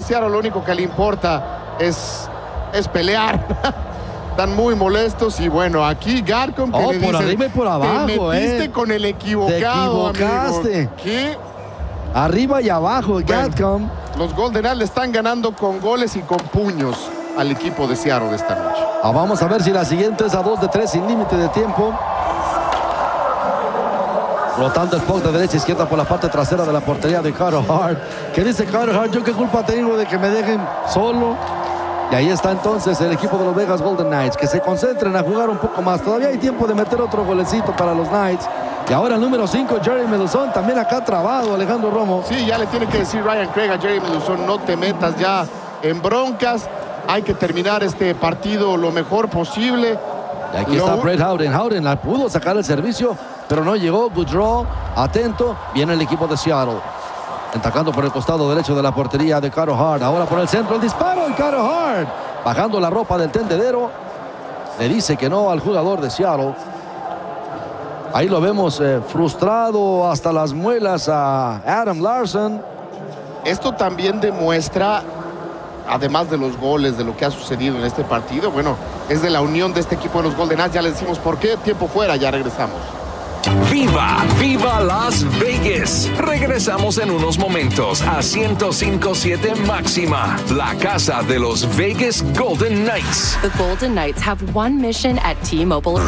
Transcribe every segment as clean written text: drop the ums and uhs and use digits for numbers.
Seattle lo único que le importa es pelear. Están muy molestos y bueno, aquí Gatcomb que le por dice, arriba y por abajo, te metiste con el equivocado, te equivocaste. amigo. ¿Qué? Arriba y abajo, Gatcomb. Los Golden Knights le están ganando con goles y con puños al equipo de Seattle de esta noche. Vamos a ver si la siguiente es a 2 de 3 sin límite de tiempo. Rotando el puck de derecha a izquierda por la parte trasera de la portería de Carter Hart. ¿Qué dice Carter Hart? ¿Yo qué culpa tengo de que me dejen solo? Y ahí está entonces el equipo de los Vegas Golden Knights, que se concentren a jugar un poco más. Todavía hay tiempo de meter otro golecito para los Knights. Y ahora el número 5, Jerry Meduson, también acá trabado, Alejandro Romo. Sí, ya le tiene que decir Ryan Craig a Jerry Meduson, no te metas ya en broncas. Hay que terminar este partido lo mejor posible. Y aquí está Brett Howden. Howden la pudo sacar el servicio, pero no llegó. Goodrow, atento. Viene el equipo de Seattle. Atacando por el costado derecho de la portería de Carter Hart. Ahora por el centro el disparo. Y Carter Hart, bajando la ropa del tendedero, le dice que no al jugador de Seattle. Ahí lo vemos frustrado hasta las muelas a Adam Larsson. Esto también demuestra, además de los goles, de lo que ha sucedido en este partido, bueno, es de la unión de este equipo de los Golden Knights. Ya les decimos por qué. Tiempo fuera, ya regresamos. ¡Viva! ¡Viva Las Vegas! Regresamos en unos momentos a 105.7 Máxima, la casa de los Vegas Golden Knights. The Golden Knights have one mission at T-Mobile.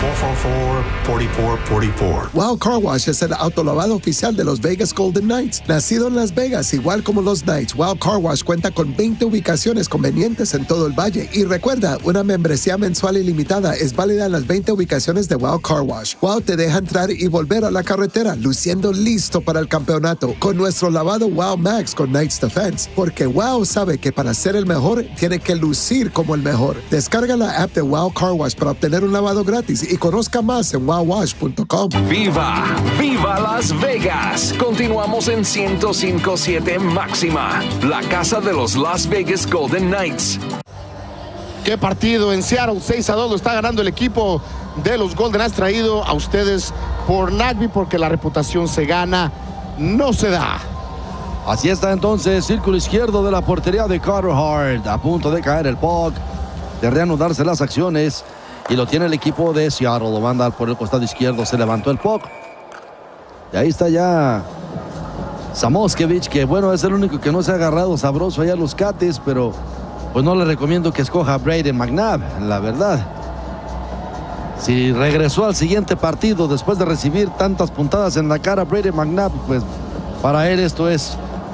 444-4444. Wow Car Wash es el autolavado oficial de los Vegas Golden Knights. Nacido en Las Vegas, igual como los Knights, Wow Car Wash cuenta con 20 ubicaciones convenientes en todo el valle. Y recuerda, una membresía mensual ilimitada es válida en las 20 ubicaciones de Wow Car Wash. Wow te deja entrar y volver a la carretera, luciendo listo para el campeonato. Con nuestro lavado Wow Max con Knights Defense. Porque Wow sabe que para ser el mejor, tiene que lucir como el mejor. Descarga la app de Wow Car Wash para obtener un lavado gratis y conozca más en wowwash.com. ¡Viva! ¡Viva Las Vegas! Continuamos en 105.7 Máxima, la casa de los Las Vegas Golden Knights. Qué partido en Seattle, 6-2 lo está ganando el equipo de los Golden Knights, traído a ustedes por Nagby, porque la reputación se gana, no se da. Así está entonces, círculo izquierdo de la portería de Carter Hart, a punto de caer el puck, de reanudarse las acciones, y lo tiene el equipo de Seattle. Lo manda por el costado izquierdo, se levantó el puck, y ahí está ya Samoskevich, que bueno, es el único que no se ha agarrado sabroso allá a los Cates, pero pues no le recomiendo que escoja a Brayden McNabb, la verdad. Si regresó al siguiente partido después de recibir tantas puntadas en la cara, Brayden McNabb, pues para él esto es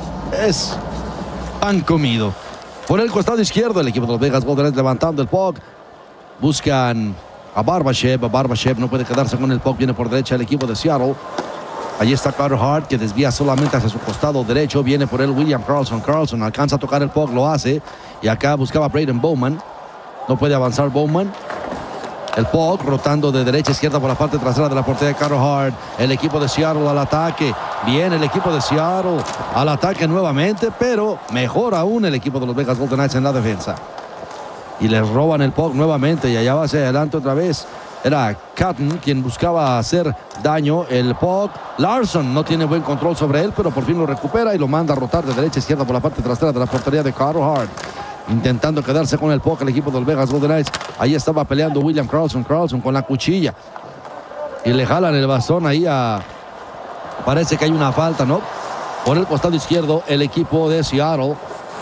pan comido. Por el costado izquierdo, el equipo de los Vegas Golden Knights levantando el puck. Buscan a Barbashev. Barbashev no puede quedarse con el puck. Viene por derecha el equipo de Seattle. Allí está Carter Hart, que desvía solamente hacia su costado derecho. Viene por él William Karlsson. Karlsson alcanza a tocar el puck, lo hace. Y acá buscaba Braden Bowman. No puede avanzar Bowman. El puck rotando de derecha a izquierda por la parte trasera de la portería de Carter Hart. El equipo de Seattle al ataque. Viene el equipo de Seattle al ataque nuevamente, pero mejor aún el equipo de los Vegas Golden Knights en la defensa. Y les roban el puck nuevamente y allá va hacia adelante otra vez. Era Cotton quien buscaba hacer daño. El puck, Larsson no tiene buen control sobre él, pero por fin lo recupera y lo manda a rotar de derecha a izquierda por la parte trasera de la portería de Carter Hart. Intentando quedarse con el puck el equipo de los Vegas Golden Knights. Ahí estaba peleando William Karlsson con la cuchilla. Y le jalan el bastón ahí a... Parece que hay una falta, ¿no? Por el costado izquierdo, el equipo de Seattle.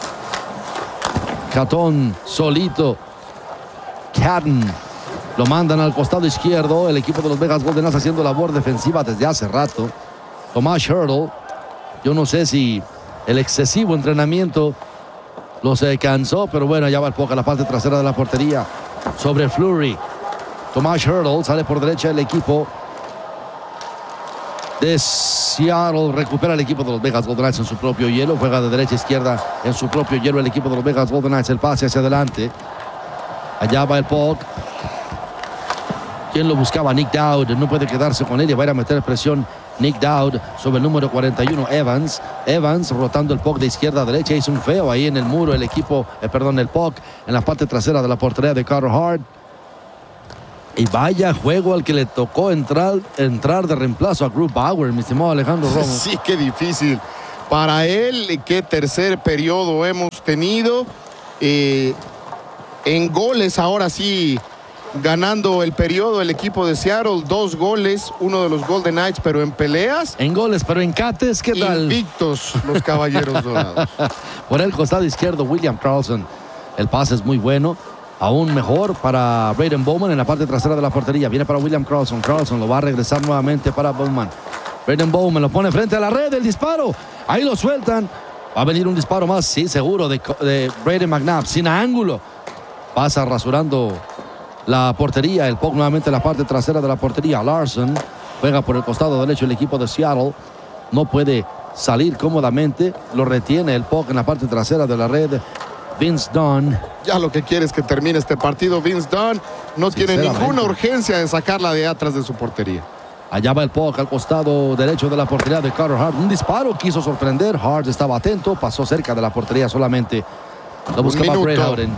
Catón solito. Catton. Lo mandan al costado izquierdo. El equipo de los Vegas Golden Knights haciendo labor defensiva desde hace rato. Tomas Hertl. Yo no sé si el excesivo entrenamiento los cansó, pero bueno, ya va el puck a la parte trasera de la portería. Sobre Fleury. Tomas Hertl sale por derecha el equipo de Seattle. Recupera el equipo de los Vegas Golden Knights en su propio hielo. Juega de derecha a izquierda en su propio hielo el equipo de los Vegas Golden Knights. El pase hacia adelante. Allá va el puck. ¿Quién lo buscaba? Nick Dowd. No puede quedarse con él y va a ir a meter presión Nick Dowd sobre el número 41, Evans. Evans rotando el puck de izquierda a derecha. Hizo un feo ahí en el muro el equipo, el puck en la parte trasera de la portería de Carter Hart. Y vaya juego al que le tocó entrar de reemplazo a Grubauer, mi estimado Alejandro Romo. Sí, qué difícil. para él. Qué tercer periodo hemos tenido. En goles, ahora sí, ganando el periodo el equipo de Seattle. 2 goles, uno de los Golden Knights, pero en peleas. En goles, pero en cates, ¿qué tal? Invictos los Caballeros Dorados. Por el costado izquierdo, William Karlsson. El pase es muy bueno. Aún mejor para Braden Bowman en la parte trasera de la portería. Viene para William Karlsson. Karlsson lo va a regresar nuevamente para Bowman. Braden Bowman lo pone frente a la red. El disparo. Ahí lo sueltan. Va a venir un disparo más, sí, seguro, de Braden McNabb. Sin ángulo. Pasa rasurando la portería. El puck nuevamente en la parte trasera de la portería. Larson juega por el costado derecho el equipo de Seattle. No puede salir cómodamente. Lo retiene el puck en la parte trasera de la red. Vince Dunn. Ya lo que quiere es que termine este partido. Vince Dunn no tiene ninguna urgencia de sacarla de atrás de su portería. Allá va el puck al costado derecho de la portería de Carter Hart. Un disparo quiso sorprender. Hart estaba atento. Pasó cerca de la portería solamente. Lo buscaba Bret Howden.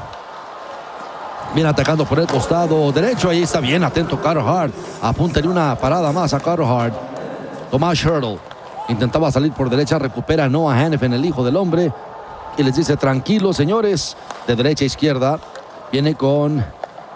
Viene atacando por el costado derecho. Ahí está bien atento Carter Hart. Apúntale una parada más a Carter Hart. Tomas Hertl intentaba salir por derecha. Recupera Noah Hanifin, el hijo del hombre. Y les dice, tranquilos, señores. De derecha a izquierda. Viene con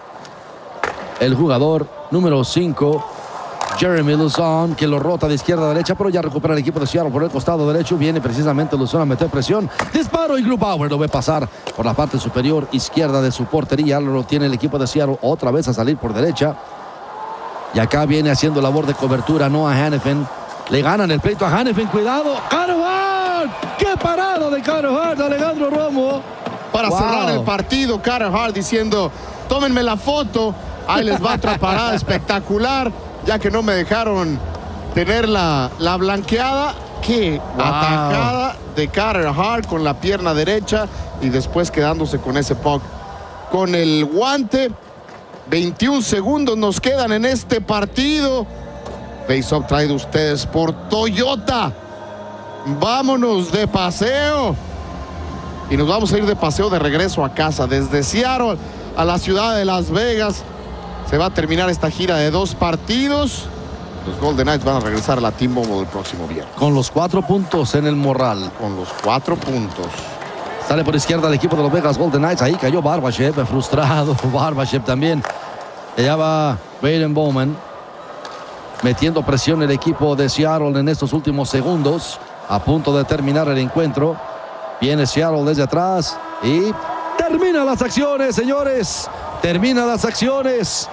el jugador número 5, Jeremy Lauzon, que lo rota de izquierda a derecha, pero ya recupera el equipo de Seattle por el costado derecho. Viene precisamente Lauzon a meter presión. Disparo y Grubauer lo ve pasar por la parte superior izquierda de su portería. Lo tiene el equipo de Seattle otra vez a salir por derecha. Y acá viene haciendo labor de cobertura Noah Hanifin. Le ganan el pleito a Hanifin. Cuidado. Carter Hart. ¡Qué parada de Carter Hart, Alejandro Romo! Para cerrar el partido, Carter Hart diciendo, tómenme la foto. Ahí les va otra parada espectacular, ya que no me dejaron tener la blanqueada. ¡Qué atacada de Carter Hart con la pierna derecha! Y después quedándose con ese puck con el guante. 21 segundos nos quedan en este partido. Face-off traído ustedes por Toyota. Vámonos de paseo. Y nos vamos a ir de paseo de regreso a casa. Desde Seattle a la ciudad de Las Vegas. Se va a terminar esta gira de 2 partidos. Los Golden Knights van a regresar a la T-Mobile el próximo viernes. Con los 4 puntos en el morral. Con los 4 puntos. Sale por izquierda el equipo de los Vegas Golden Knights. Ahí cayó Barbashev, frustrado. Barbashev también. Allá va Braden Bowman. Metiendo presión el equipo de Seattle en estos últimos segundos. A punto de terminar el encuentro. Viene Seattle desde atrás. Y termina las acciones, señores. Termina las acciones.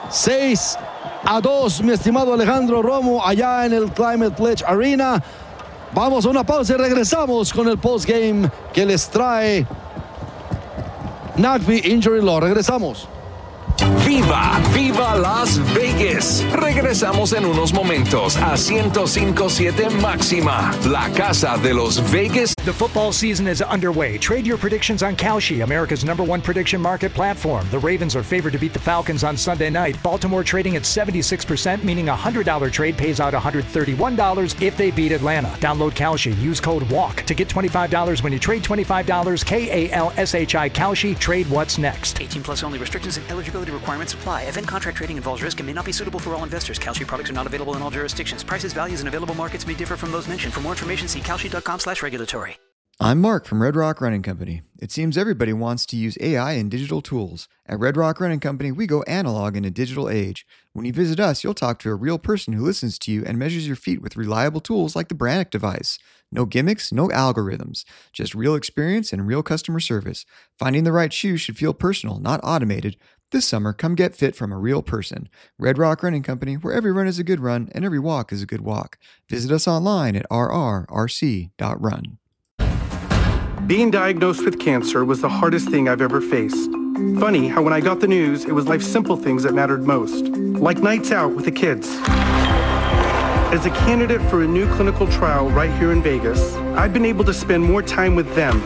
6-2, mi estimado Alejandro Romo, allá en el Climate Pledge Arena. Vamos a una pausa y regresamos con el postgame que les trae Nagby Injury Law. Regresamos. ¡Viva! ¡Viva Las Vegas! Regresamos en unos momentos a 105.7 Máxima, la casa de los Vegas. The football season is underway. Trade your predictions on Kalshi, America's #1 prediction market platform. The Ravens are favored to beat the Falcons on Sunday night. Baltimore trading at 76%, meaning a $100 trade pays out $131 if they beat Atlanta. Download Kalshi. Use code WALK to get $25 when you trade $25. KALSHI Kalshi. Trade what's next. 18 plus only. Restrictions and eligibility requirements apply. Event contract trading involves risk and may not be suitable for all investors. Kalshi products are not available in all jurisdictions. Prices, values, and available markets may differ from those mentioned. For more information, see kalshi.com/regulatory. I'm Mark from Red Rock Running Company. It seems everybody wants to use AI and digital tools. At Red Rock Running Company, we go analog in a digital age. When you visit us, you'll talk to a real person who listens to you and measures your feet with reliable tools like the Brannock device. No gimmicks, no algorithms, just real experience and real customer service. Finding the right shoe should feel personal, not automated. This summer, come get fit from a real person. Red Rock Running Company, where every run is a good run and every walk is a good walk. Visit us online at rrrc.run. Being diagnosed with cancer was the hardest thing I've ever faced. Funny how when I got the news, it was life's simple things that mattered most, like nights out with the kids. As a candidate for a new clinical trial right here in Vegas, I've been able to spend more time with them,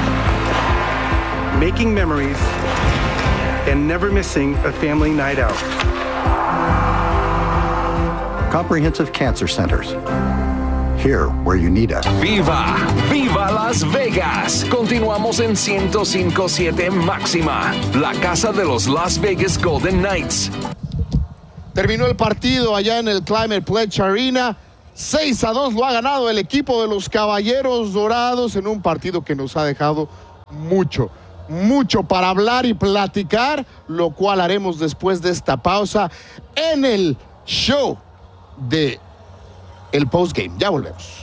making memories and never missing a family night out. Comprehensive Cancer Centers. Here where you need us. ¡Viva! ¡Viva Las Vegas! Continuamos en 105.7 Máxima, la casa de los Las Vegas Golden Knights. Terminó el partido allá en el Climate Pledge Arena. 6-2 lo ha ganado el equipo de los Caballeros Dorados en un partido que nos ha dejado mucho para hablar y platicar, lo cual haremos después de esta pausa en el show de el postgame. Ya volvemos.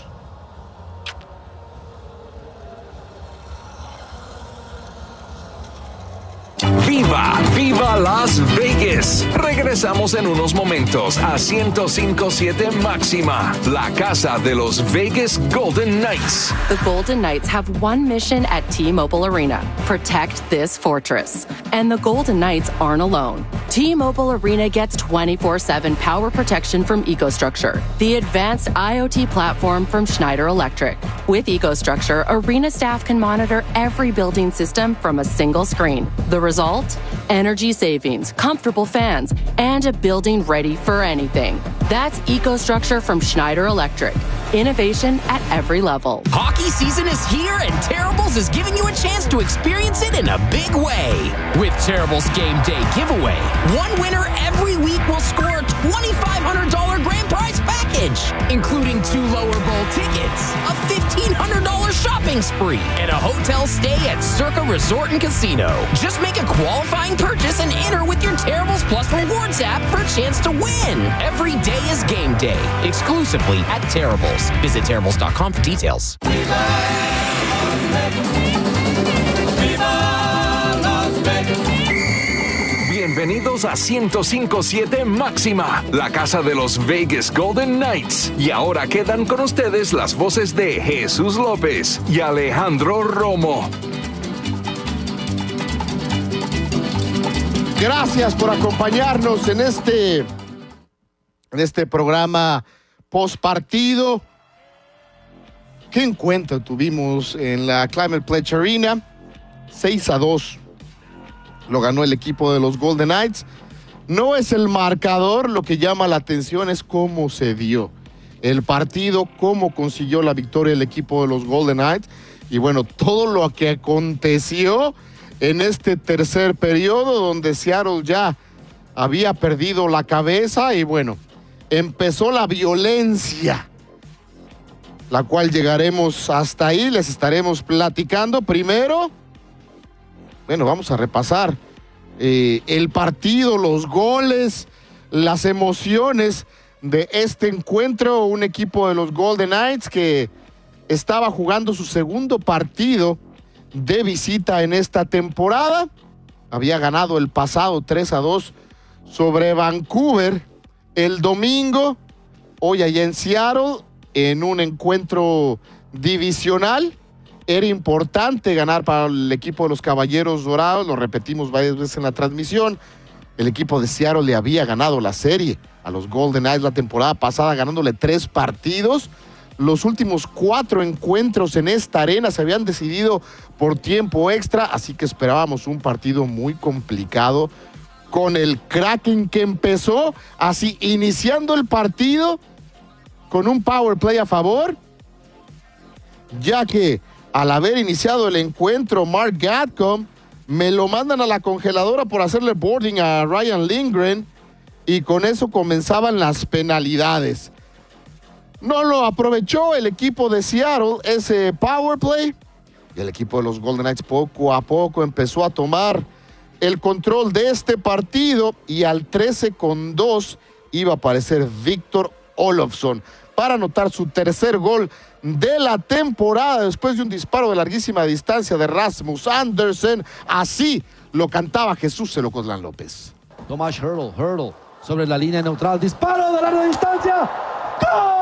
¡Viva Las Vegas! Regresamos en unos momentos a 105.7 Máxima, la casa de los Vegas Golden Knights. The Golden Knights have one mission at T-Mobile Arena: protect this fortress. And the Golden Knights aren't alone. T-Mobile Arena gets 24/7 power protection from EcoStruxure, the advanced IoT platform from Schneider Electric. With EcoStruxure, Arena staff can monitor every building system from a single screen. The result? Energy savings, comfortable fans, and a building ready for anything. That's EcoStruxure from Schneider Electric. Innovation at every level. Hockey season is here, and Terribles is giving you a chance to experience it in a big way. With Terribles Game Day Giveaway, one winner every week will score a $2,500 grand prize package, including 2 lower bowl tickets, a $1,500 shopping spree, and a hotel stay at Circa Resort and Casino. Just make a qualifying purchase and enter with your Terribles Plus Rewards app for a chance to win. Every day is game day, exclusively at Terribles. Visit Terribles.com for details. Bienvenidos a 105.7 Máxima, la casa de los Vegas Golden Knights. Y ahora quedan con ustedes las voces de Jesús López y Alejandro Romo. Gracias por acompañarnos en este programa post partido. ¿Qué encuentro tuvimos en la Climate Pledge Arena? 6-2 lo ganó el equipo de los Golden Knights. No es el marcador, lo que llama la atención es cómo se dio el partido, cómo consiguió la victoria el equipo de los Golden Knights. Y bueno, todo lo que aconteció en este tercer periodo, donde Seattle ya había perdido la cabeza y bueno, empezó la violencia, la cual llegaremos hasta ahí, les estaremos platicando. Primero, bueno, vamos a repasar el partido, los goles, las emociones de este encuentro. Un equipo de los Golden Knights que estaba jugando su segundo partido de visita en esta temporada. Había ganado el pasado 3-2 sobre Vancouver el domingo. Hoy allá en Seattle, en un encuentro divisional. Era importante ganar para el equipo de los Caballeros Dorados, lo repetimos varias veces en la transmisión. El equipo de Seattle le había ganado la serie a los Golden Knights la temporada pasada, ganándole 3 partidos. Los últimos 4 encuentros en esta arena se habían decidido por tiempo extra, así que esperábamos un partido muy complicado con el Kraken, que empezó así, iniciando el partido con un power play a favor, ya que al haber iniciado el encuentro, Mark Gatcomb me lo mandan a la congeladora por hacerle boarding a Ryan Lindgren, y con eso comenzaban las penalidades. No lo aprovechó el equipo de Seattle ese power play, y el equipo de los Golden Knights poco a poco empezó a tomar el control de este partido, y al 13-2 iba a aparecer Victor Olofsson para anotar su tercer gol de la temporada después de un disparo de larguísima distancia de Rasmus Andersen. Así lo cantaba Jesús Celocotlán López. Tomas Hertl sobre la línea neutral, disparo de larga distancia. ¡Gol!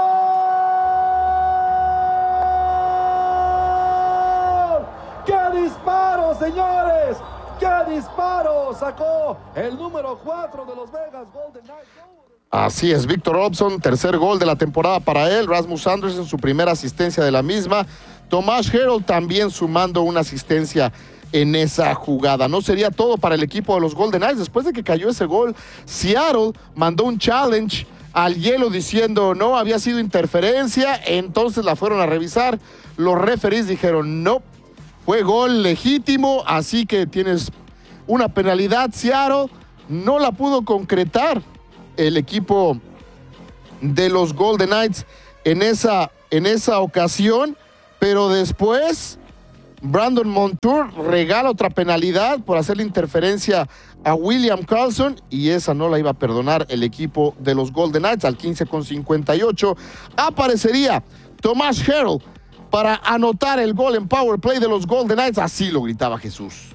¡Qué disparo, señores! ¡Qué disparo! Sacó el número 4 de los Vegas Golden Knights. Así es, Victor Olofsson, tercer gol de la temporada para él. Rasmus Andersen, su primera asistencia de la misma. Tomas Hertl también sumando una asistencia en esa jugada. No sería todo para el equipo de los Golden Knights. Después de que cayó ese gol, Seattle mandó un challenge al hielo diciendo no había sido interferencia. Entonces la fueron a revisar. Los referees dijeron no, fue gol legítimo, así que tienes una penalidad. Seattle no la pudo concretar el equipo de los Golden Knights en esa ocasión, pero después Brandon Montour regala otra penalidad por hacerle interferencia a William Karlsson y esa no la iba a perdonar el equipo de los Golden Knights. Al 15:58 aparecería Tomas Hertl para anotar el gol en power play de los Golden Knights. Así lo gritaba Jesús.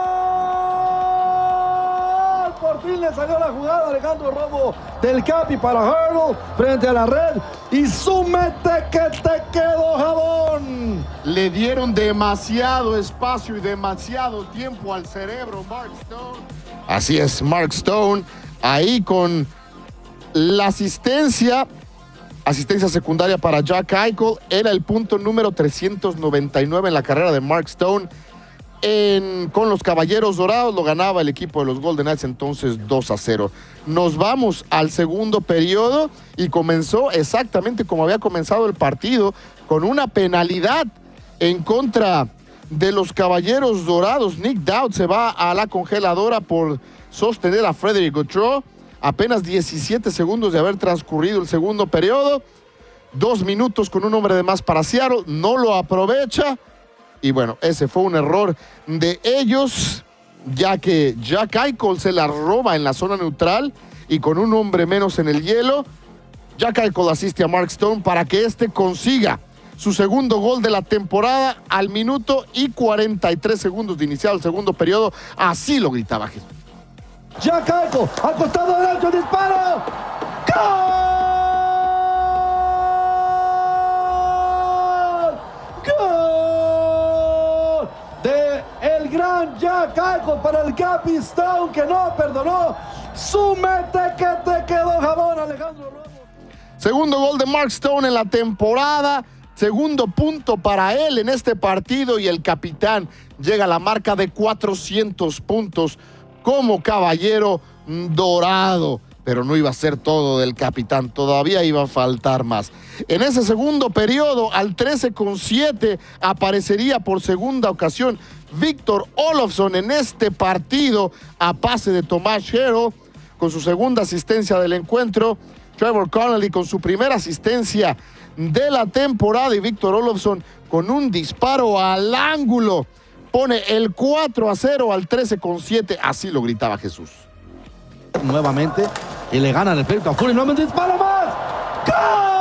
Por fin le salió la jugada Alejandro Romo del Capi para Hertl frente a la red y súmete que te quedó jabón. Le dieron demasiado espacio y demasiado tiempo al cerebro Mark Stone. Así es, Mark Stone ahí con la asistencia secundaria para Jack Eichel. Era el punto número 399 en la carrera de Mark Stone. Con los Caballeros Dorados lo ganaba el equipo de los Golden Knights entonces 2-0. Nos vamos al segundo periodo y comenzó exactamente como había comenzado el partido, con una penalidad en contra de los Caballeros Dorados. Nick Dowd se va a la congeladora por sostener a Frederick Gaudreau. Apenas 17 segundos de haber transcurrido el segundo periodo. 2 minutos con un hombre de más para Seattle. No lo aprovecha. Y bueno, ese fue un error de ellos, ya que Jack Eichel se la roba en la zona neutral y con un hombre menos en el hielo, Jack Eichel asiste a Mark Stone para que este consiga su segundo gol de la temporada al minuto y 43 segundos de iniciado el segundo periodo. Así lo gritaba Jesús. Jack Eichel, al costado derecho, disparo. ¡Gol! El gran Jack Eichel para el Capi Stone, que no perdonó. Súmete que te quedó jabón, Alejandro Romo. Segundo gol de Mark Stone en la temporada. Segundo punto para él en este partido y el capitán llega a la marca de 400 puntos como Caballero Dorado. Pero no iba a ser todo del capitán, todavía iba a faltar más. En ese segundo periodo, al 13:07, aparecería por segunda ocasión Victor Olofsson en este partido a pase de Tomas Hertl con su segunda asistencia del encuentro. Trevor Connolly con su primera asistencia de la temporada y Victor Olofsson con un disparo al ángulo pone el 4-0 al 13:07. Así lo gritaba Jesús. Nuevamente y le ganan el pleito a Fury. Nuevamente disparo más. ¡Gol!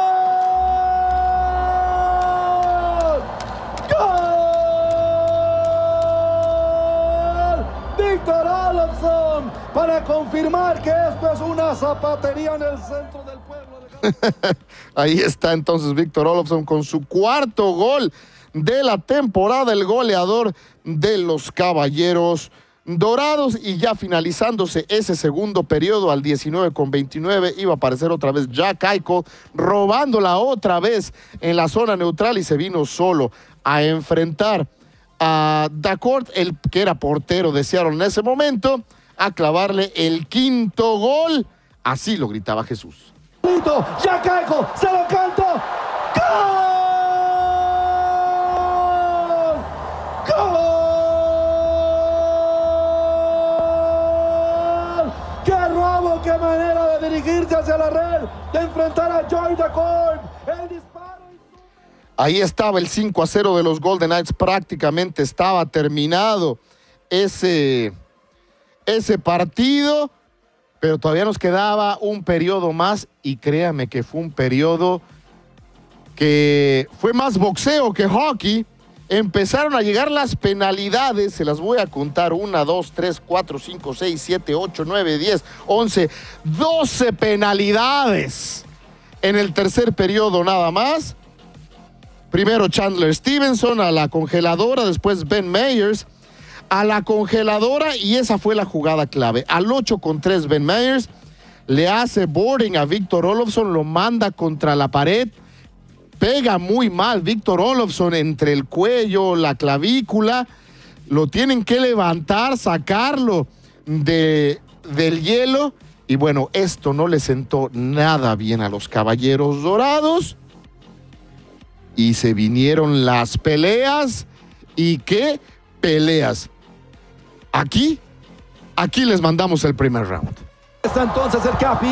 Victor Olofsson para confirmar que esto es una zapatería en el centro del pueblo. Ahí está entonces Victor Olofsson con su cuarto gol de la temporada, el goleador de los Caballeros Dorados. Y ya finalizándose ese segundo periodo al 19:29 iba a aparecer otra vez Jack Eichel robándola otra vez en la zona neutral y se vino solo a enfrentar a Dacourt, el que era portero de Seattle en ese momento, a clavarle el quinto gol. Así lo gritaba Jesús. Jack Eichel se lo canto. ¡Gol! ¡Gol! ¡Qué robo! ¡Qué manera de dirigirse hacia la red! De enfrentar a Joy Dacourt. El disparo. Ahí estaba el 5-0 de los Golden Knights. Prácticamente estaba terminado ese partido. Pero todavía nos quedaba un periodo más y créame que fue un periodo que fue más boxeo que hockey. Empezaron a llegar las penalidades, se las voy a contar: 1, 2, 3, 4, 5, 6, 7, 8, 9, 10, 11, 12 penalidades en el tercer periodo nada más. Primero Chandler Stevenson a la congeladora, después Ben Meyers a la congeladora y esa fue la jugada clave. Al 8:3 Ben Meyers le hace boarding a Victor Olofsson, lo manda contra la pared, pega muy mal Victor Olofsson entre el cuello, la clavícula, lo tienen que levantar, sacarlo del hielo y bueno, esto no le sentó nada bien a los Caballeros Dorados y se vinieron las peleas. ¿Y qué peleas? Aquí les mandamos el primer round. Está entonces el Capi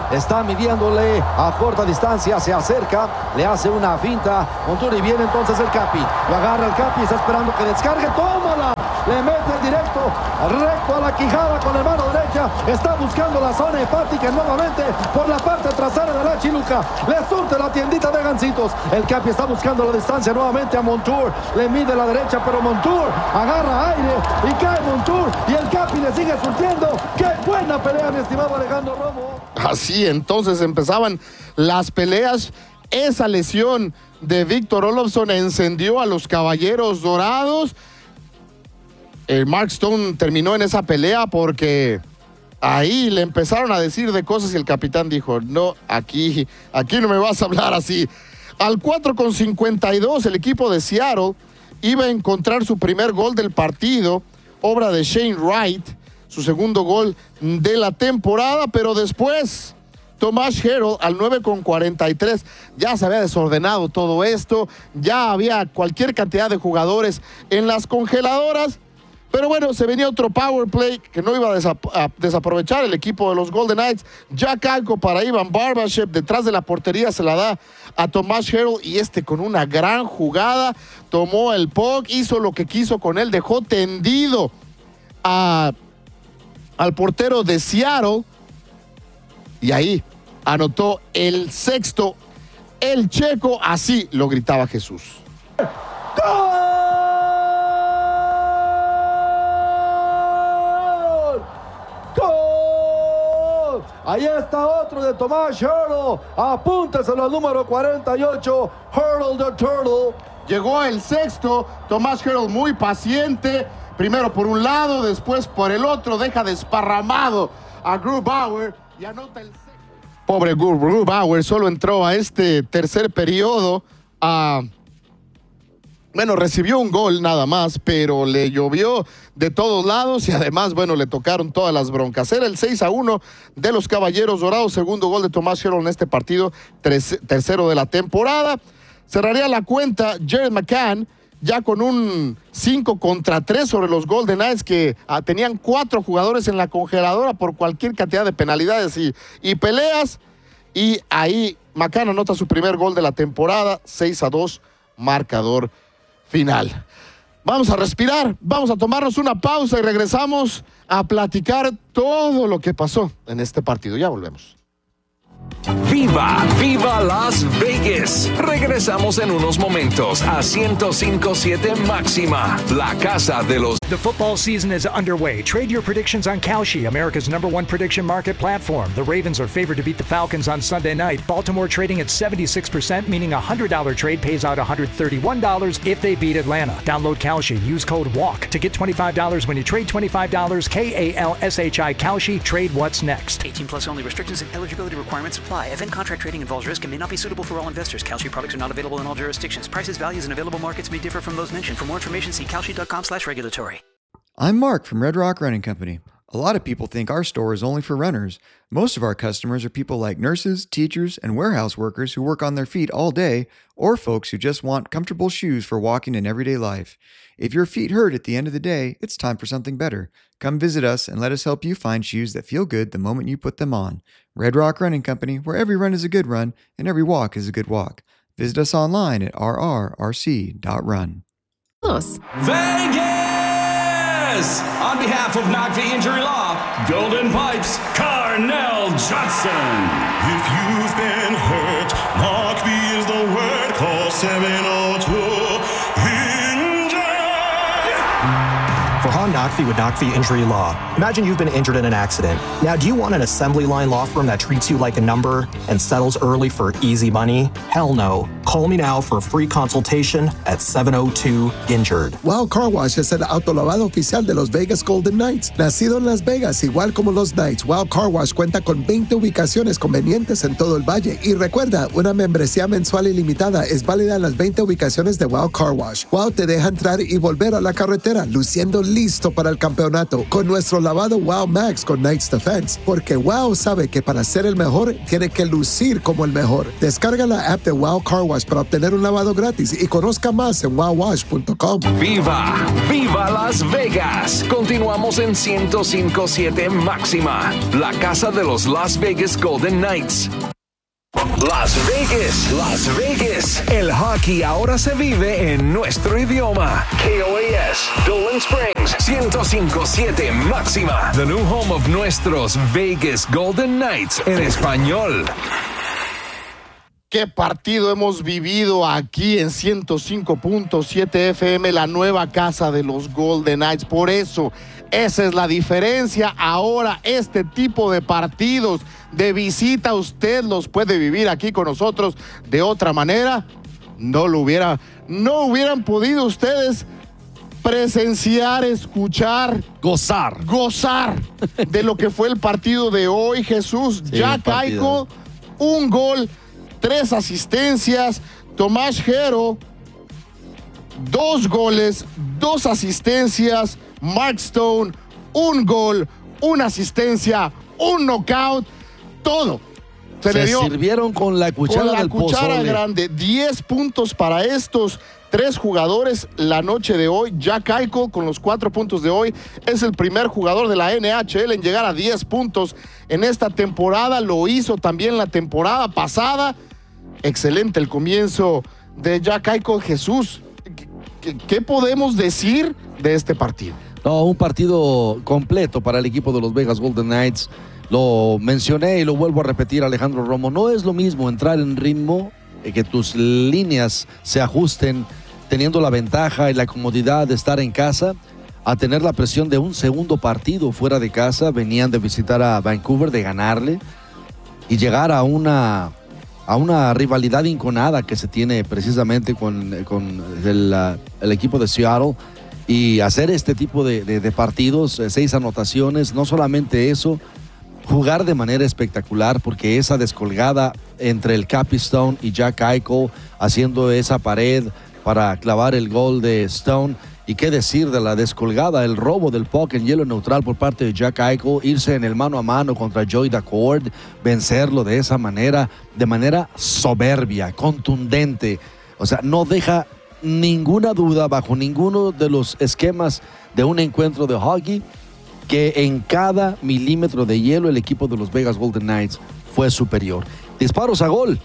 está midiéndole a corta distancia, se acerca, le hace una finta Montour y viene entonces el Capi. Lo agarra el Capi, está esperando que descargue, tómala. Le mete el directo, recto a la quijada con la mano derecha. Está buscando la zona hepática nuevamente por la parte trasera de la chiluca. Le surte la tiendita de gancitos. El Capi está buscando la distancia nuevamente a Montour. Le mide la derecha, pero Montour agarra aire y cae Montour. Y el Capi le sigue surtiendo. ¡Qué buena pelea, mi estimado Alejandro Romo! Así entonces empezaban las peleas. Esa lesión de Victor Olofsson encendió a los Caballeros Dorados. Mark Stone terminó en esa pelea porque ahí le empezaron a decir de cosas y el capitán dijo, no, aquí no me vas a hablar así. Al 4:52 el equipo de Seattle iba a encontrar su primer gol del partido, obra de Shane Wright, su segundo gol de la temporada, pero después Tomas Hertl al 9:43 ya se había desordenado todo esto, ya había cualquier cantidad de jugadores en las congeladoras. Pero bueno, se venía otro power play que no iba a desaprovechar el equipo de los Golden Knights. Jack Eichel para Ivan Barbashev, detrás de la portería se la da a Tomas Hertl y con una gran jugada tomó el puck, hizo lo que quiso con él, dejó tendido al portero de Seattle y ahí anotó el sexto. El checo, así lo gritaba Jesús. ¡Gol! Ahí está otro de Tomas Hertl. Apúnteselo al número 48. Hertl the Turtle. Llegó el sexto. Tomas Hertl muy paciente. Primero por un lado, después por el otro. Deja desparramado a Grubauer y anota el sexto. Pobre Grubauer solo entró a este tercer periodo recibió un gol nada más, pero le llovió de todos lados y además, le tocaron todas las broncas. Era el 6-1 de los Caballeros Dorados, segundo gol de Tomas Hertl en este partido, tercero de la temporada. Cerraría la cuenta Jared McCann, ya con un 5-3 sobre los Golden Knights que tenían 4 jugadores en la congeladora por cualquier cantidad de penalidades y peleas. Y ahí McCann anota su primer gol de la temporada, 6-2, marcador final. Vamos a respirar, vamos a tomarnos una pausa y regresamos a platicar todo lo que pasó en este partido. Ya volvemos. ¡Viva! ¡Viva Las Vegas! Regresamos en unos momentos a 105.7 Máxima, la casa de los... The football season is underway. Trade your predictions on Kalshi, America's #1 prediction market platform. The Ravens are favored to beat the Falcons on Sunday night. Baltimore trading at 76%, meaning a $100 trade pays out $131 if they beat Atlanta. Download Kalshi. Use code WALK to get $25 when you trade $25. KALSHI Kalshi. Trade what's next. 18 plus only. Restrictions and eligibility requirements apply. Event contract trading involves risk and may not be suitable for all investors. Kalshi products are not available in all jurisdictions. Prices, values, and available markets may differ from those mentioned. For more information, see kalshi.com/regulatory. I'm Mark from Red Rock Running Company. A lot of people think our store is only for runners. Most of our customers are people like nurses, teachers, and warehouse workers who work on their feet all day, or folks who just want comfortable shoes for walking in everyday life. If your feet hurt at the end of the day, it's time for something better. Come visit us and let us help you find shoes that feel good the moment you put them on. Red Rock Running Company, where every run is a good run and every walk is a good walk. Visit us online at rrrc.run. Vegas! On behalf of Knock the Injury Law, Golden Pipes, Carnell Johnson. If you've been hurt, Knock the is the word. Call 702-INJURED. For Han Nakvi with Nakvi Injury Law. Imagine you've been injured in an accident. Now, do you want an assembly line law firm that treats you like a number and settles early for easy money? Hell no. Call me now for a free consultation at 702-INJURED. Wow Car Wash es el autolavado oficial de los Vegas Golden Knights. Nacido en Las Vegas, igual como los Knights, Wow Car Wash cuenta con 20 ubicaciones convenientes en todo el valle. Y recuerda, una membresía mensual ilimitada es válida en las 20 ubicaciones de Wow Car Wash. Wow te deja entrar y volver a la carretera luciendo listo para el campeonato con nuestro lavado Wow Max con Knights Defense, porque Wow sabe que para ser el mejor tiene que lucir como el mejor. Descarga la app de Wow Car Wash para obtener un lavado gratis y conozca más en wowwash.com. ¡Viva! ¡Viva Las Vegas! Continuamos en 105.7 Máxima, la casa de los Las Vegas Golden Knights. Las Vegas, Las Vegas. El hockey ahora se vive en nuestro idioma. KOAS, Dolan Springs, 105.7 Máxima. The new home of nuestros Vegas Golden Knights en español. ¿Qué partido hemos vivido aquí en 105.7 FM, la nueva casa de los Golden Knights? Por eso, esa es la diferencia. Ahora, este tipo de partidos de visita, usted los puede vivir aquí con nosotros. De otra manera, no hubieran podido ustedes presenciar, escuchar, gozar de lo que fue el partido de hoy. Jesús, sí, Jack Eichel, un gol, 3 asistencias. Tomás Herro, 2 goles, 2 asistencias. Mark Stone, 1 gol, 1 asistencia, 1 knockout. Todo se le dio sirvieron con la cuchara del pozole. grande. 10 puntos para estos 3 jugadores la noche de hoy. Jack Eichel con los 4 puntos de hoy es el primer jugador de la NHL en llegar a 10 puntos en esta temporada. Lo hizo también la temporada pasada. Excelente el comienzo de Jack Eichel. Jesús, ¿qué podemos decir de este partido? No, un partido completo para el equipo de los Vegas Golden Knights. Lo mencioné y lo vuelvo a repetir, Alejandro Romo. No es lo mismo entrar en ritmo, que tus líneas se ajusten teniendo la ventaja y la comodidad de estar en casa, a tener la presión de un segundo partido fuera de casa. Venían de visitar a Vancouver, de ganarle y llegar a una rivalidad inconada que se tiene precisamente con el equipo de Seattle, y hacer este tipo de partidos, 6 anotaciones. No solamente eso, jugar de manera espectacular, porque esa descolgada entre el Cappy Stone y Jack Eichel, haciendo esa pared para clavar el gol de Stone. Y qué decir de la descolgada, el robo del puck en hielo neutral por parte de Jack Eichel, irse en el mano a mano contra Joey Daccord, vencerlo de esa manera, de manera soberbia, contundente. O sea, no deja ninguna duda bajo ninguno de los esquemas de un encuentro de hockey que en cada milímetro de hielo el equipo de los Vegas Golden Knights fue superior. Disparos a gol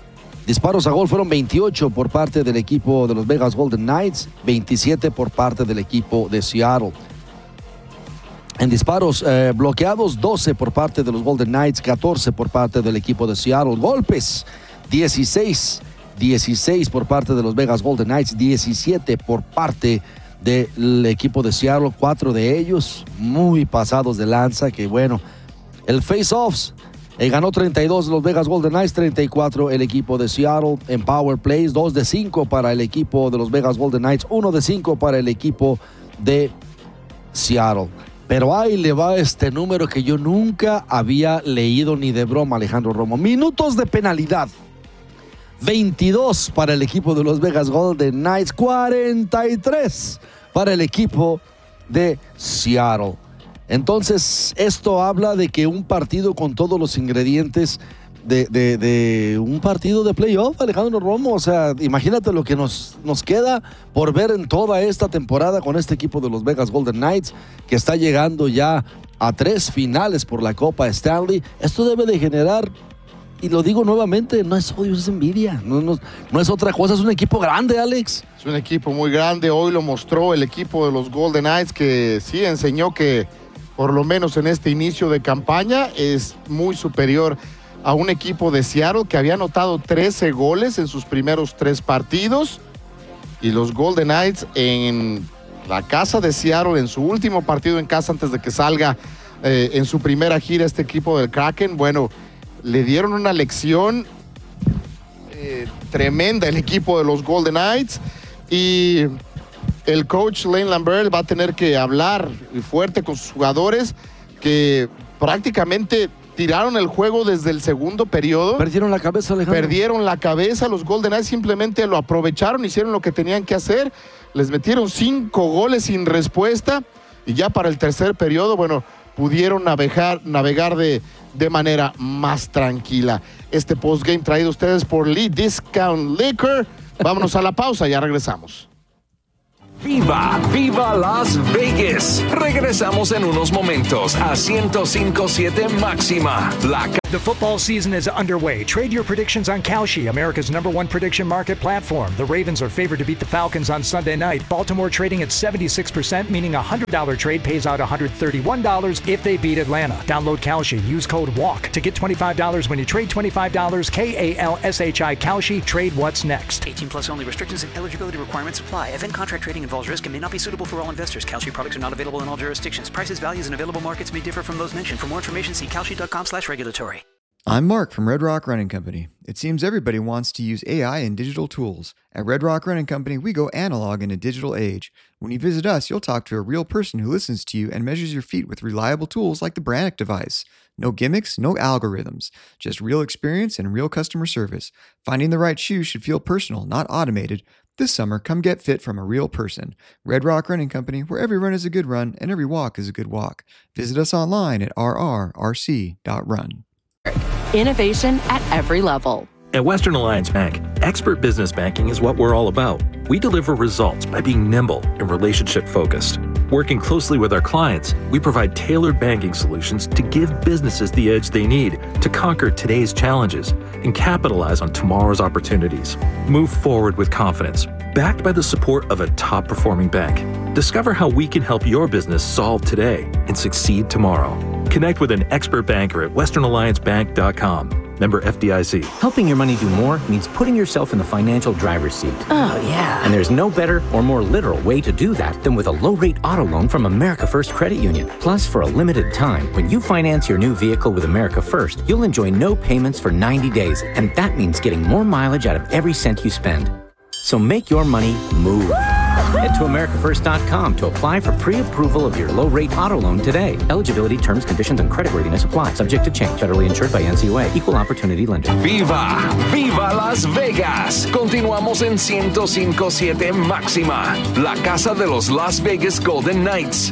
fueron 28 por parte del equipo de los Vegas Golden Knights, 27 por parte del equipo de Seattle. En disparos bloqueados, 12 por parte de los Golden Knights, 14 por parte del equipo de Seattle. Golpes, 16 por parte de los Vegas Golden Knights, 17 por parte del equipo de Seattle, 4 de ellos muy pasados de lanza. Que bueno, el face-offs, ganó 32 los Vegas Golden Knights, 34 el equipo de Seattle. En power plays, 2 de 5 para el equipo de los Vegas Golden Knights, 1 de 5 para el equipo de Seattle. Pero ahí le va este número que yo nunca había leído ni de broma, Alejandro Romo. Minutos de penalidad: 22 para el equipo de los Vegas Golden Knights, 43 para el equipo de Seattle. Entonces, esto habla de que un partido con todos los ingredientes de un partido de playoff, Alejandro Romo. O sea, imagínate lo que nos queda por ver en toda esta temporada con este equipo de los Vegas Golden Knights, que está llegando ya a 3 finales por la Copa Stanley. Esto debe de generar, y lo digo nuevamente, no es odio, es envidia. No es otra cosa, es un equipo grande, Alex. Es un equipo muy grande. Hoy lo mostró el equipo de los Golden Knights, que sí enseñó que, por lo menos en este inicio de campaña, es muy superior a un equipo de Seattle que había anotado 13 goles en sus primeros 3 partidos. Y los Golden Knights en la casa de Seattle, en su último partido en casa antes de que salga en su primera gira este equipo del Kraken, bueno, le dieron una lección tremenda el equipo de los Golden Knights. Y el coach Lane Lambert va a tener que hablar fuerte con sus jugadores, que prácticamente tiraron el juego desde el segundo periodo. Perdieron la cabeza, Alejandro. Perdieron la cabeza. Los Golden Knights simplemente lo aprovecharon, hicieron lo que tenían que hacer. Les metieron 5 goles sin respuesta. Y ya para el tercer periodo, bueno, pudieron navegar de manera más tranquila. Este postgame traído a ustedes por Lee Discount Liquor. Vámonos a la pausa, ya regresamos. ¡Viva! ¡Viva Las Vegas! Regresamos en unos momentos a 105.7 Máxima. The football season is underway. Trade your predictions on Kalshi, America's #1 prediction market platform. The Ravens are favored to beat the Falcons on Sunday night. Baltimore trading at 76%, meaning a $100 trade pays out $131 if they beat Atlanta. Download Kalshi. Use code WALK to get $25 when you trade $25. KALSHI Kalshi. Trade what's next. 18 plus only. Restrictions and eligibility requirements apply. Event contract trading involves risk and may not be suitable for all investors. Kalshi products are not available in all jurisdictions. Prices, values, and available markets may differ from those mentioned. For more information, see kalshi.com/regulatory. I'm Mark from Red Rock Running Company. It seems everybody wants to use AI and digital tools. At Red Rock Running Company, we go analog in a digital age. When you visit us, you'll talk to a real person who listens to you and measures your feet with reliable tools like the Brannock device. No gimmicks, no algorithms, just real experience and real customer service. Finding the right shoe should feel personal, not automated. This summer, come get fit from a real person. Red Rock Running Company, where every run is a good run and every walk is a good walk. Visit us online at rrrc.run. Innovation at every level. At Western Alliance Bank, expert business banking is what we're all about. We deliver results by being nimble and relationship-focused. Working closely with our clients, we provide tailored banking solutions to give businesses the edge they need to conquer today's challenges and capitalize on tomorrow's opportunities. Move forward with confidence, backed by the support of a top-performing bank. Discover how we can help your business solve today and succeed tomorrow. Connect with an expert banker at westernalliancebank.com. Member FDIC. Helping your money do more means putting yourself in the financial driver's seat. Oh, yeah. And there's no better or more literal way to do that than with a low-rate auto loan from America First Credit Union. Plus, for a limited time, when you finance your new vehicle with America First, you'll enjoy no payments for 90 days. And that means getting more mileage out of every cent you spend. So make your money move. Head to AmericaFirst.com to apply for pre-approval of your low-rate auto loan today. Eligibility, terms, conditions, and creditworthiness apply. Subject to change. Federally insured by NCUA. Equal Opportunity Lender. ¡Viva! ¡Viva Las Vegas! Continuamos en 105.7 Máxima, la casa de los Las Vegas Golden Knights.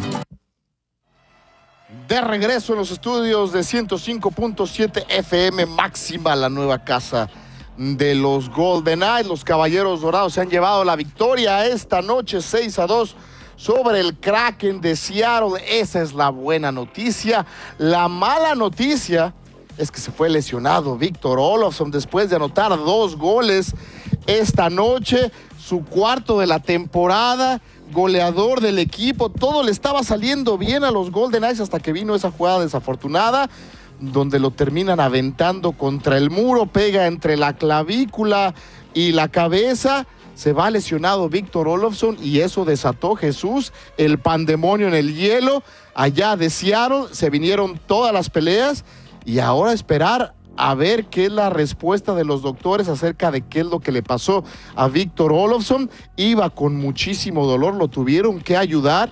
De regreso en los estudios de 105.7 FM Máxima, la nueva casa de los Golden Knights. Los Caballeros Dorados se han llevado la victoria esta noche 6-2 sobre el Kraken de Seattle. Esa es la buena noticia. La mala noticia es que se fue lesionado Victor Olofsson después de anotar 2 goles esta noche, su cuarto de la temporada, goleador del equipo. Todo le estaba saliendo bien a los Golden Knights hasta que vino esa jugada desafortunada donde lo terminan aventando contra el muro, pega entre la clavícula y la cabeza. Se va lesionado Victor Olofsson y eso desató, Jesús, el pandemonio en el hielo allá de Seattle. Se vinieron todas las peleas y ahora esperar a ver qué es la respuesta de los doctores acerca de qué es lo que le pasó a Victor Olofsson. Iba con muchísimo dolor, lo tuvieron que ayudar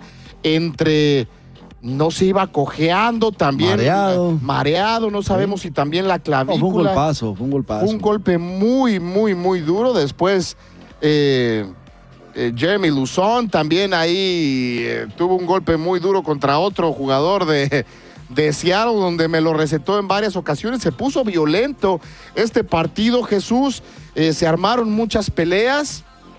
no se iba cojeando también. Mareado, no sabemos si también la clavícula. Fue un golpazo. Fue un golpe muy, muy, muy duro. Después, Jeremy Lauzon también ahí tuvo un golpe muy duro contra otro jugador de Seattle, donde me lo recetó en varias ocasiones. Se puso violento este partido, Jesús. Se armaron muchas peleas.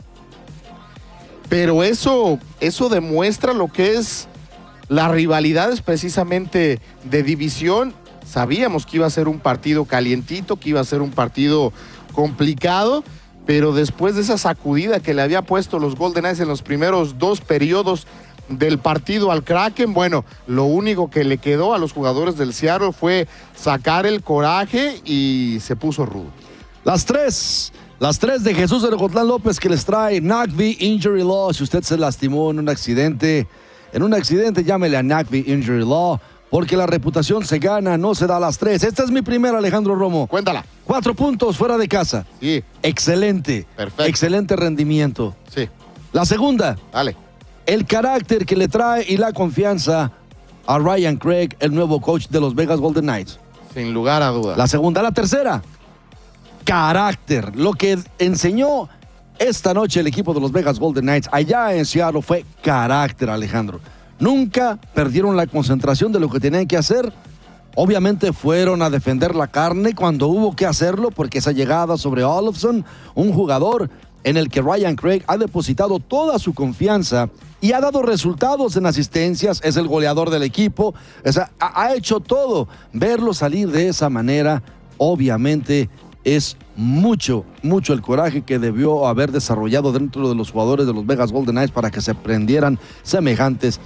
Pero eso demuestra lo que es la rivalidad, es precisamente de división. Sabíamos que iba a ser un partido calientito, que iba a ser un partido complicado, pero después de esa sacudida que le había puesto los Golden Knights en los primeros 2 periodos del partido al Kraken, bueno, lo único que le quedó a los jugadores del Seattle fue sacar el coraje y se puso rudo. Las tres de Jesús de Ocotlán López que les trae Nagby Injury Law. Si usted se lastimó en un accidente, llámele a Nagby Injury Law, porque la reputación se gana, no se da a las 3. Esta es mi primera, Alejandro Romo. Cuéntala. 4 puntos fuera de casa. Sí. Excelente. Perfecto. Excelente rendimiento. Sí. La segunda. Dale. El carácter que le trae y la confianza a Ryan Craig, el nuevo coach de los Vegas Golden Knights. Sin lugar a dudas. La segunda. La tercera, carácter. Lo que enseñó esta noche el equipo de los Vegas Golden Knights allá en Seattle fue carácter, Alejandro. Nunca perdieron la concentración de lo que tenían que hacer. Obviamente fueron a defender la carne cuando hubo que hacerlo, porque esa llegada sobre Olofsson, un jugador en el que Ryan Craig ha depositado toda su confianza y ha dado resultados en asistencias, es el goleador del equipo, o sea, ha hecho todo. Verlo salir de esa manera, obviamente, es mucho el coraje que debió haber desarrollado dentro de los jugadores de los Vegas Golden Knights para que se prendieran semejantes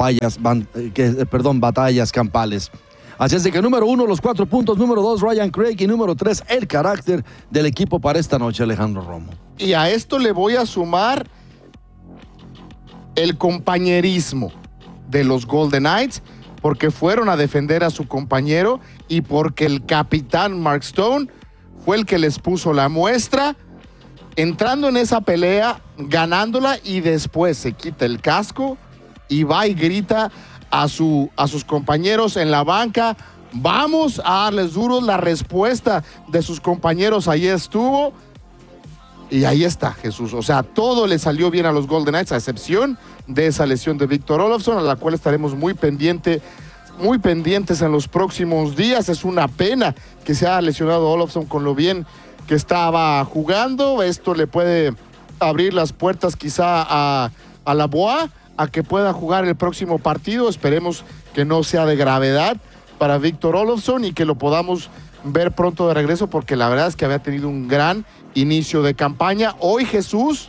batallas campales. Así es de que número 1, los 4 puntos, número 2, Ryan Craig, y número 3, el carácter del equipo para esta noche, Alejandro Romo. Y a esto le voy a sumar el compañerismo de los Golden Knights, porque fueron a defender a su compañero y porque el capitán Mark Stone fue el que les puso la muestra, entrando en esa pelea, ganándola, y después se quita el casco y va y grita a sus compañeros en la banca: vamos a darles duros. La respuesta de sus compañeros ahí estuvo, y ahí está, Jesús. O sea, todo le salió bien a los Golden Knights, a excepción de esa lesión de Victor Olofsson, a la cual estaremos muy pendientes en los próximos días. Es una pena que se haya lesionado Olofsson con lo bien que estaba jugando. Esto le puede abrir las puertas quizá a la Boa, a que pueda jugar el próximo partido. Esperemos que no sea de gravedad para Victor Olofsson y que lo podamos ver pronto de regreso, porque la verdad es que había tenido un gran inicio de campaña. Hoy, Jesús,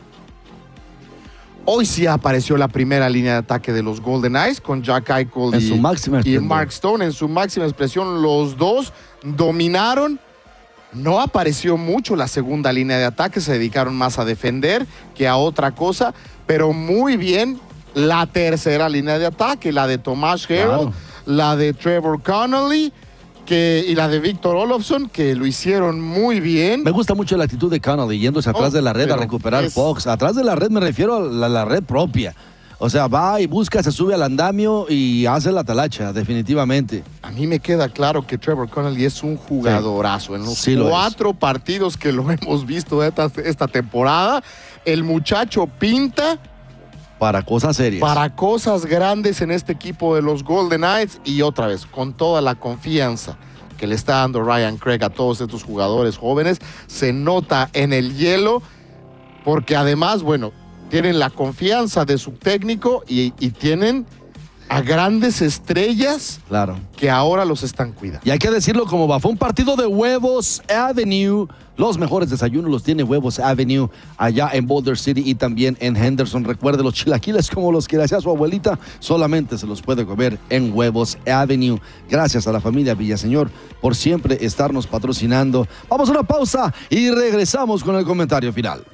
hoy sí apareció la primera línea de ataque de los Golden Knights con Jack Eichel y Mark Stone en su máxima expresión. Los dos dominaron. No apareció mucho la segunda línea de ataque, se dedicaron más a defender que a otra cosa, pero muy bien la tercera línea de ataque, la de Tomas Hertl, la de Trevor Connolly y la de Victor Olofsson, que lo hicieron muy bien. Me gusta mucho la actitud de Connolly, yéndose atrás de la red a recuperar pucks. Atrás de la red me refiero a la red propia. O sea, va y busca, se sube al andamio y hace la talacha, definitivamente. A mí me queda claro que Trevor Connolly es un jugadorazo. En los 4 partidos que lo hemos visto esta temporada, el muchacho pinta para cosas serias, para cosas grandes en este equipo de los Golden Knights. Y otra vez, con toda la confianza que le está dando Ryan Craig a todos estos jugadores jóvenes, se nota en el hielo, porque además, bueno, tienen la confianza de su técnico y tienen a grandes estrellas, claro, que ahora los están cuidando. Y hay que decirlo como va, fue un partido de Huevos Avenue. Los mejores desayunos los tiene Huevos Avenue allá en Boulder City y también en Henderson. Recuerde, los chilaquiles como los que le hacía su abuelita, solamente se los puede comer en Huevos Avenue. Gracias a la familia Villaseñor por siempre estarnos patrocinando. Vamos a una pausa y regresamos con el comentario final.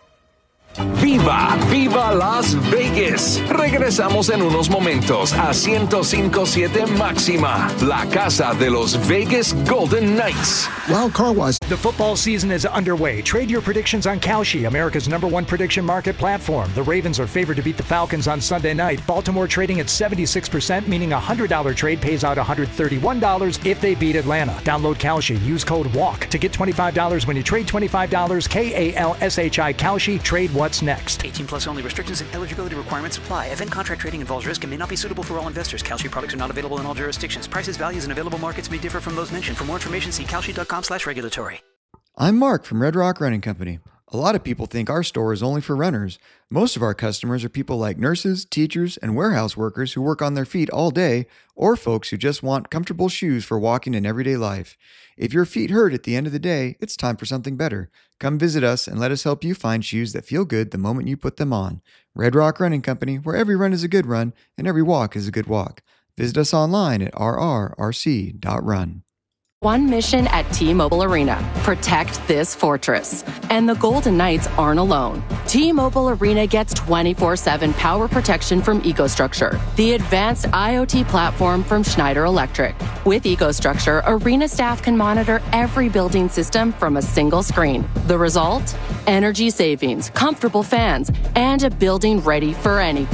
¡Viva! ¡Viva Las Vegas! Regresamos en unos momentos a 105.7 Máxima, la casa de los Vegas Golden Knights. Wow, Car Wash. The football season is underway. Trade your predictions on Kalshi, America's #1 prediction market platform. The Ravens are favored to beat the Falcons on Sunday night. Baltimore trading at 76%, meaning a $100 trade pays out $131 if they beat Atlanta. Download Kalshi. Use code WALK to get $25 when you trade $25. KALSHI Kalshi. Trade what's next. 18 plus only. Restrictions and eligibility requirements apply. Event contract trading involves risk and may not be suitable for all investors. Kalshi products are not available in all jurisdictions. Prices, values, and available markets may differ from those mentioned. For more information, see kalshi.com/regulatory. I'm Mark from Red Rock Running Company. A lot of people think our store is only for runners. Most of our customers are people like nurses, teachers, and warehouse workers who work on their feet all day, or folks who just want comfortable shoes for walking in everyday life. If your feet hurt at the end of the day, it's time for something better. Come visit us and let us help you find shoes that feel good the moment you put them on. Red Rock Running Company, where every run is a good run and every walk is a good walk. Visit us online at rrrc.run. One mission at T-Mobile Arena: protect this fortress. And the Golden Knights aren't alone. T-Mobile Arena gets 24/7 power protection from EcoStruxure, the advanced IoT platform from Schneider Electric. With EcoStruxure, Arena staff can monitor every building system from a single screen. The result? Energy savings, comfortable fans, and a building ready for anything.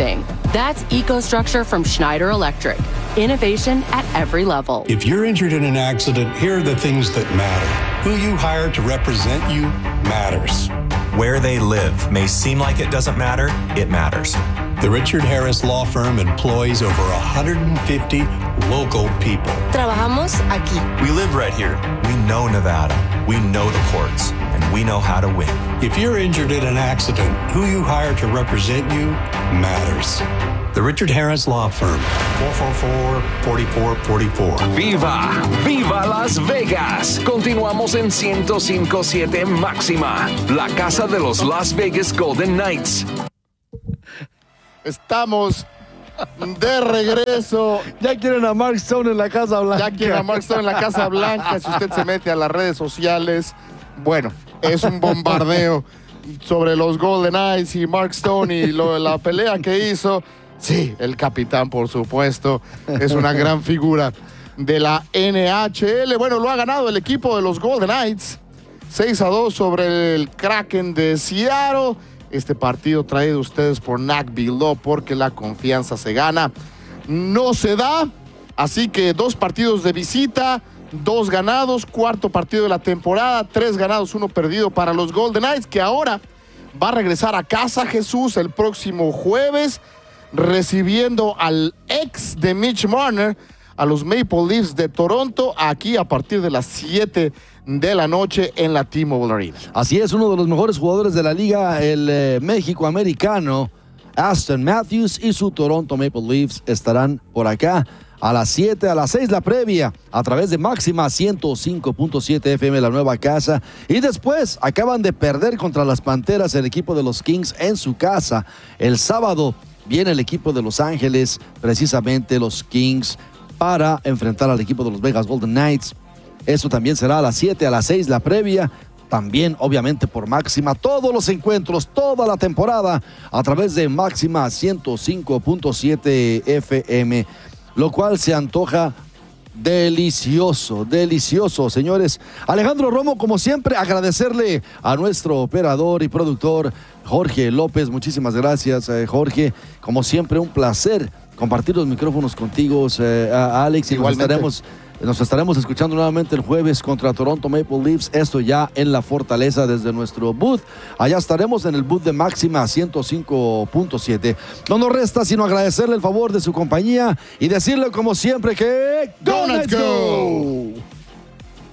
That's EcoStructure from Schneider Electric. Innovation at every level. If you're injured in an accident, here are the things that matter. Who you hire to represent you matters. Where they live may seem like it doesn't matter. It matters. The Richard Harris Law Firm employs over 150 local people. Trabajamos aquí. We live right here. We know Nevada. We know the courts. And we know how to win. If you're injured in an accident, who you hire to represent you matters. The Richard Harris Law Firm, 444-4444. ¡Viva! ¡Viva Las Vegas! Continuamos en 105.7 Máxima, la casa de los Las Vegas Golden Knights. Estamos de regreso. Ya quieren a Mark Stone en la Casa Blanca. Ya quieren a Mark Stone en la Casa Blanca. Si usted se mete a las redes sociales, bueno, es un bombardeo sobre los Golden Knights y Mark Stone y la pelea que hizo. Sí, el capitán, por supuesto, es una gran figura de la NHL. Bueno, lo ha ganado el equipo de los Golden Knights, 6-2 sobre el Kraken de Seattle. Este partido traído a ustedes por Nagby Law, porque la confianza se gana, no se da. Así que 2 partidos de visita, 2 ganados, 4º partido de la temporada, 3 ganados, 1 perdido para los Golden Knights, que ahora va a regresar a casa, Jesús, el próximo jueves, recibiendo al ex de Mitch Marner, a los Maple Leafs de Toronto, aquí a partir de las 7 de la noche en la T-Mobile Arena. Así es, uno de los mejores jugadores de la liga, el México-americano, Aston Matthews, y su Toronto Maple Leafs estarán por acá a las 7, a las 6 la previa, a través de Máxima 105.7 FM, la nueva casa. Y después acaban de perder contra las Panteras, el equipo de los Kings en su casa. El sábado viene el equipo de Los Ángeles, precisamente los Kings, para enfrentar al equipo de los Vegas Golden Knights. Eso también será a las 7, a las 6 la previa. También, obviamente, por Máxima, todos los encuentros, toda la temporada, a través de Máxima 105.7 FM, lo cual se antoja delicioso, delicioso, señores. Alejandro Romo, como siempre, agradecerle a nuestro operador y productor, Jorge López. Muchísimas gracias, Jorge. Como siempre, un placer compartir los micrófonos contigo, Alex. Y nos estaremos escuchando nuevamente el jueves contra Toronto Maple Leafs. Esto ya en la Fortaleza desde nuestro booth. Allá estaremos en el booth de Máxima 105.7. No nos resta sino agradecerle el favor de su compañía y decirle como siempre que... ¡Go Knights Go!